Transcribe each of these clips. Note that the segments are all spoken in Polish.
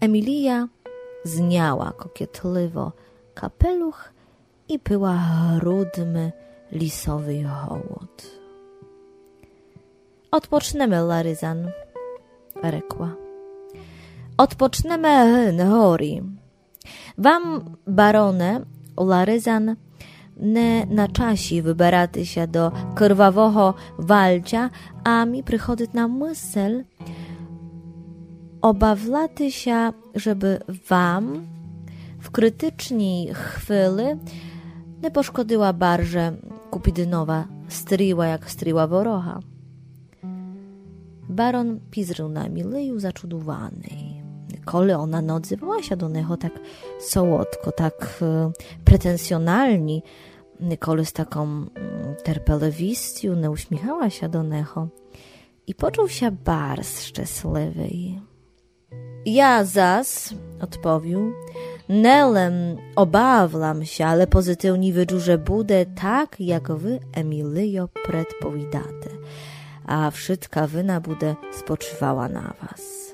Emilia zniała kokietliwo kapeluch i pyła grudmy lisowy hołod. Odpocznemy, Laryzan, rekła. Odpocznemy, Hori. Wam, barone, Laryzan, не на часі вибиратися до кривавого вальця, а мі приходить на мисль обавлятися, żeby wam w krytycznej chwili nie poszkodziła barże Kupidynowa stryła jak stryła worocha. Baron pizrył na Emilyju zaczudowany. Kole ona nie odzywała się do niego tak słodko, tak pretensjonalnie, Nikole z taką terpelewistią nie uśmiechała się do niego i poczuł się bardzo szczęśliwy. Ja zas, odpowiedział, nelem obawlam się, ale pozytywnie wyczuł, że bude tak, jak wy, Emilio, predpowiadacie, a wszystka wina bude spoczywała na was.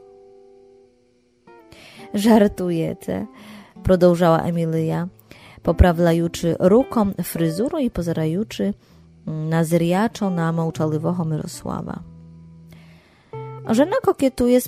Żartujecie, продовжала Emilia, poprawlajuczy ruką fryzurę i pozerajuczy na zriaczo na mołczaливого Mirosława. Żona kokietuje z